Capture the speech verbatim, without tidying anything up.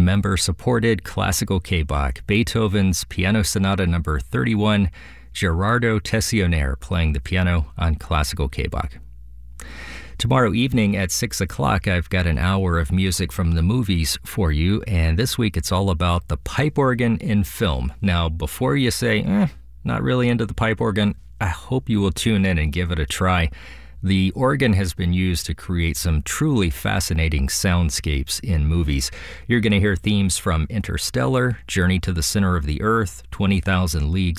member-supported classical K-Bach, Beethoven's Piano Sonata number thirty-one, Gerardo Tessionaire playing the piano on classical K-Bach. Tomorrow evening at six o'clock, I've got an hour of music from the movies for you, and this week it's all about the pipe organ in film. Now, before you say, eh, not really into the pipe organ, I hope you will tune in and give it a try. The organ has been used to create some truly fascinating soundscapes in movies. You're going to hear themes from Interstellar, Journey to the Center of the Earth, twenty thousand Leagues